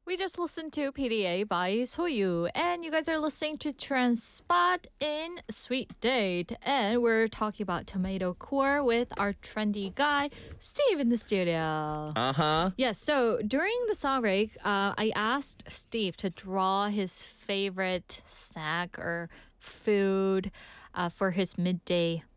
We just listened to PDA by Soyu, and you guys are listening to Transspot in Sweet Date. And we're talking about tomato core with our trendy guy, Steve, in the studio. Uh-huh. Yes, so during the song break, I asked Steve to draw his favorite snack or food for his midday